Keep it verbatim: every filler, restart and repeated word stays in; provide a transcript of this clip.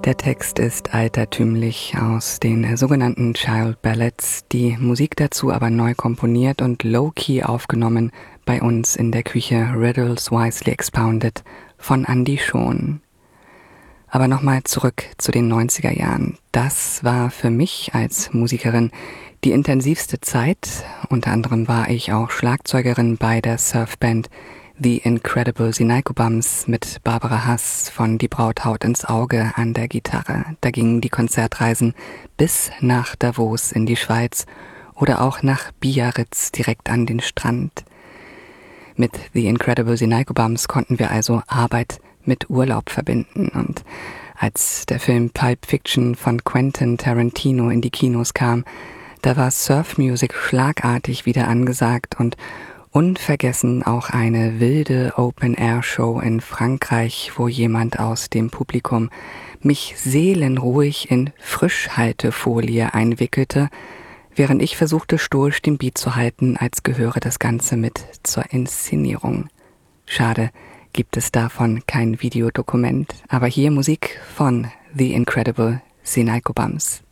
Der Text ist altertümlich aus den sogenannten Child Ballads, die Musik dazu aber neu komponiert und low-key aufgenommen bei uns in der Küche Riddles Wisely Expounded von Andy Schon. Aber nochmal zurück zu den neunziger Jahren. Das war für mich als Musikerin die intensivste Zeit. Unter anderem war ich auch Schlagzeugerin bei der Surfband The Incredible Sinaiku Bums mit Barbara Hass von Die Braut haut ins Auge an der Gitarre. Da gingen die Konzertreisen bis nach Davos in die Schweiz oder auch nach Biarritz direkt an den Strand. Mit The Incredible Sinaiku Bums konnten wir also Arbeit mit Urlaub verbinden. Und als der Film Pulp Fiction von Quentin Tarantino in die Kinos kam, da war Surfmusik schlagartig wieder angesagt und unvergessen auch eine wilde Open-Air-Show in Frankreich, wo jemand aus dem Publikum mich seelenruhig in Frischhaltefolie einwickelte, während ich versuchte, stoisch den Beat zu halten, als gehöre das Ganze mit zur Inszenierung. Schade, gibt es davon kein Videodokument, aber hier Musik von The Incredible Sinaiku Bums.